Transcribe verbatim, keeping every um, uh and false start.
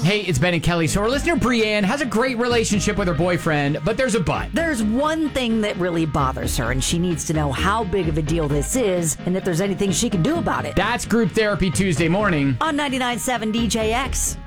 Hey, it's Ben and Kelly. So our listener Brienne has a great relationship with her boyfriend, but there's a but. There's one thing that really bothers her, and she needs to know how big of a deal this is and if there's anything she can do about it. That's Group Therapy Tuesday morning on ninety-nine point seven D J X.